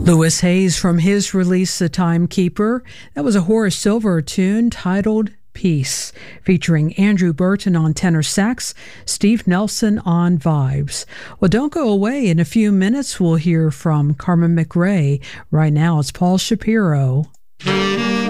Louis Hayes from his release, The Timekeeper. That was a Horace Silver tune titled Peace, featuring Andrew Burton on tenor sax, Steve Nelson on vibes. Well, don't go away. In a few minutes, we'll hear from Carmen McRae. Right now, it's Paul Shapiro.